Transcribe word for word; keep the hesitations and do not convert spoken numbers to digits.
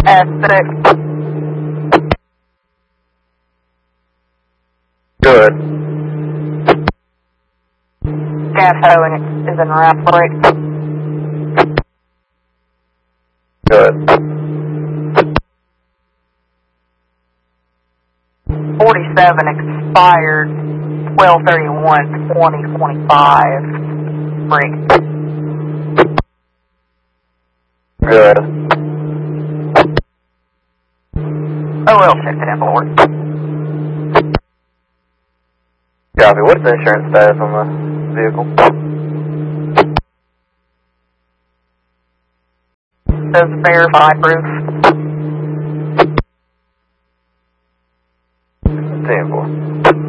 S six. Good. Gas towing is en route break. Good. forty-seven expired twelve thirty-one twenty twenty-five. Break. Good. Oil shifted in board. Copy. What's the insurance status on the vehicle? Says verify proof. ten four.